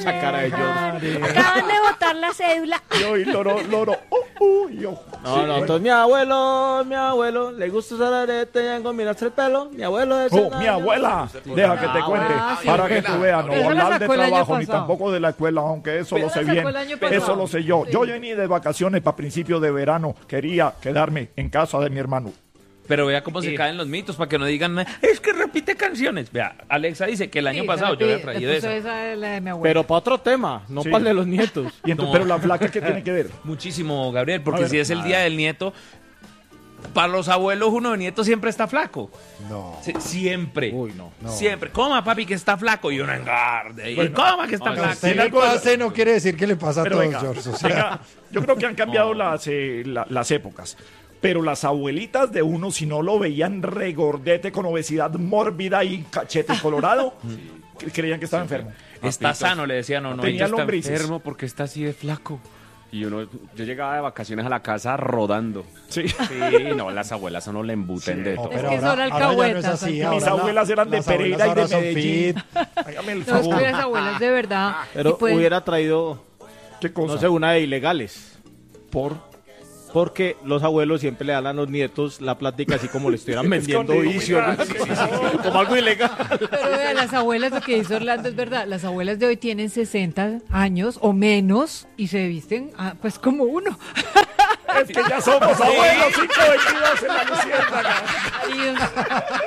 Esa cara de George. Acaban de botar la cédula. Yo y loro, yo. No, no, entonces mi abuelo, le gusta usar arete y engominarse el pelo. Mi abuelo de Mi abuela, deja que te cuente, sí. para que tú veas, no Pero esa la hablar de sacó el año trabajo ni pasado. tampoco de la escuela, aunque eso lo sé la bien, sacó el año pasado. eso lo sé yo. Sí. Yo vení de vacaciones para principios de verano, quería quedarme en casa de mi hermano. Pero vea cómo se caen los mitos para que no digan, es que repite canciones. Vea, Alexa dice que el año pasado yo había traído esa. Esa es la de mi abuela. Pero para otro tema, no Sí. para el de los nietos. Y entonces, pero la flaca, ¿qué tiene que ver? Muchísimo, Gabriel, A porque ver, si es el día del nieto, para los abuelos uno de nieto siempre está flaco. No. Siempre. Uy, no. Siempre. Coma, papi, que está flaco. Y uno engarde. Y Bueno, coma, que está no, flaco. Usted le algo de- pase no quiere decir que le pasa a Pero todos, venga, George. O sea, venga, yo creo que han cambiado las épocas. Pero las abuelitas de uno, si no lo veían regordete con obesidad mórbida y cachete colorado, creían que estaba enfermo. Está sano, le decían, no, Tenía ella está lombrices. enfermo. Enfermo porque está así de flaco. Y yo llegaba de vacaciones a la casa rodando. Sí. Sí, no, las abuelas no le embuten de no, todo. pero que son ahora ya no es alcahuetas, así. Mis ahora abuelas eran de las abuelas Pereira y de ahora son Medellín. fit. Hágame el No, es que favor. las abuelas de verdad. Pero y pues- hubiera traído, ¿Qué cosa? no sé, una de ilegales. Porque los abuelos siempre le dan a los nietos la plática así como le estuvieran vendiendo Escondido, vicio, ¿no? mira, Como algo ilegal. Pero vean, las abuelas, lo que dice Orlando es verdad. Las abuelas de hoy tienen 60 años o menos y se visten pues como uno. Es que ya somos abuelos, 5:22 en la luciérnaga. Adiós.